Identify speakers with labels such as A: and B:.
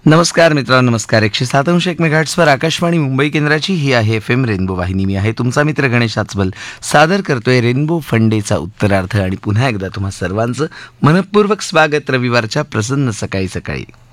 A: नमस्कार मित्रांनो, नमस्कार. 107.1 मेगाहर्ट्झवर आकाशवाणी मुंबई केंद्राची ही आहे FM रेनबो वाहिनी. मी आहे तुमचा मित्र गणेश आचबल. सादर करतोय रेनबो फंडेचा उत्तरार्ध आणि पुन्हा एकदा तुम्हा सर्वांचं मनपूर्वक स्वागत रविवारच्या प्रसन्न सकाळी सकाळी.